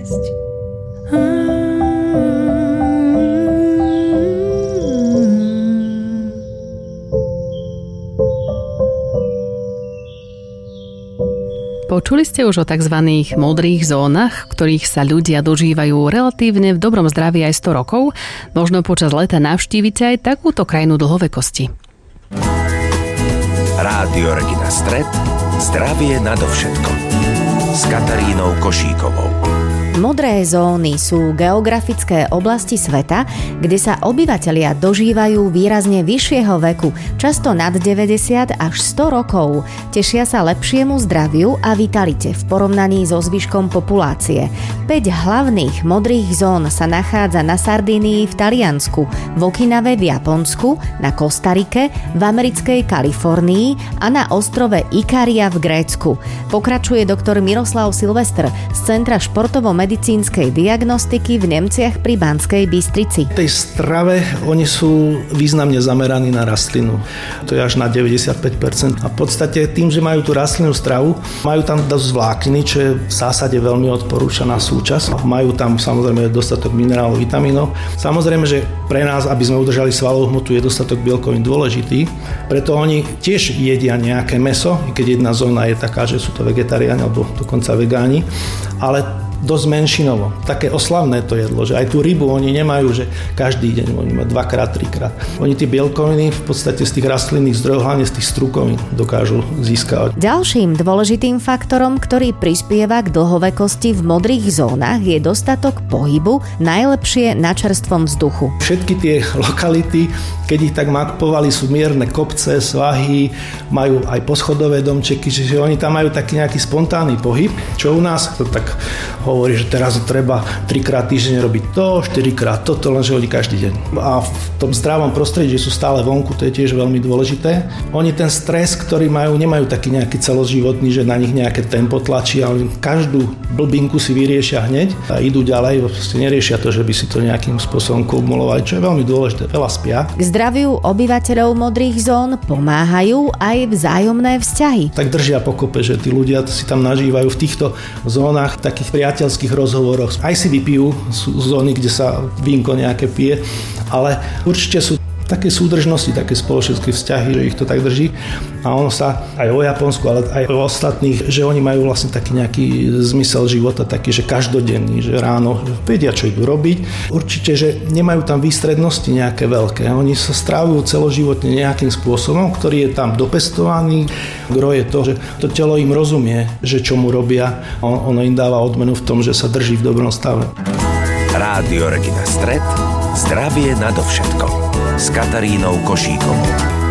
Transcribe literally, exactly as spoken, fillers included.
zniesť. Počuli ste už o tzv. Modrých zónach, ktorých sa ľudia dožívajú relatívne v dobrom zdraví aj sto rokov? Možno počas leta navštívite aj takúto krajinu dlhovekosti. Rádio Regina Stret. Zdravie nadovšetko. S Katarínou Košíkovou. Modré zóny sú geografické oblasti sveta, kde sa obyvatelia dožívajú výrazne vyššieho veku, často nad deväťdesiat až sto rokov. Tešia sa lepšiemu zdraviu a vitalite v porovnaní so zvyškom populácie. päť hlavných modrých zón sa nachádza na Sardínii v Taliansku, v Okinave v Japonsku, na Kostarike, v americkej Kalifornii a na ostrove Ikaria v Grécku. Pokračuje doktor Miroslav Silvestr z Centra športovo medicínskej diagnostiky v Nemciach pri Banskej Bystrici. V tej strave oni sú významne zameraní na rastlinu. To je až na deväťdesiatpäť percent. A v podstate tým, že majú tú rastlinnú stravu, majú tam dosť vlákniny, čo je v zásade veľmi odporúčaná súčasť. Majú tam samozrejme dostatok minerálov, vitamínov. Samozrejme, že pre nás, aby sme udržali svalovú hmotu, je dostatok bielkovín dôležitý. Preto oni tiež jedia nejaké mäso, i keď jedna zóna je taká, že sú to vegetariáni alebo dokonca vegáni, ale dosť menšinovo. Také oslavné to jedlo, že aj tú rybu oni nemajú, že každý deň, oni majú dvakrát, trikrát. Oni tie bielkoviny v podstate z tých rastlinných zdrojov, hlavne z tých strukovín, dokážu získavať. Ďalším dôležitým faktorom, ktorý prispieva k dlhovekosti v modrých zónach, je dostatok pohybu, najlepšie na čerstvom vzduchu. Všetky tie lokality, keď ich tak mapovali, sú mierne kopce, svahy, majú aj poschodové domčeky, čiže oni tam majú taký nejaký spontánny pohyb, čo u nás to tak hovorí, že teraz treba trikrát týždeň robiť to, štyrikrát toto, lenže oni každý deň. A v tom zdravom prostredí, že sú stále vonku, to je tiež veľmi dôležité. Oni ten stres, ktorý majú, nemajú taký nejaký celoživotný, že na nich nejaké tempo tlačí, ale každú blbinku si vyriešia hneď a idú ďalej, proste neriešia to, že by si to nejakým spôsobom kumulovali, čo je veľmi dôležité. Veľa spia. K zdraviu obyvateľov modrých zón pomáhajú aj vzájomné vzťahy. Tak držia pokope, že tí ľudia si tam nažívajú v týchto zónach takých priateľských rozhovoroch. Aj si vypijú, sú zóny, kde sa vínko nejaké pije, ale určite sú také súdržnosti, také spoločenské vzťahy, že ich to tak drží. A ono sa aj o Japonsku, ale aj o ostatných, že oni majú vlastne taký nejaký zmysel života, taký, že každodenný, že ráno vedia, čo idú robiť. Určite, že nemajú tam výstrednosti nejaké veľké. Oni sa strávujú celoživotne nejakým spôsobom, ktorý je tam dopestovaný. Gro je to, že to telo im rozumie, že čo mu robia. Ono im dáva odmenu v tom, že sa drží v dobrom stave. Rádio Regina Stret. Zdravie nadovšetko. S Katarínou Košíkovou.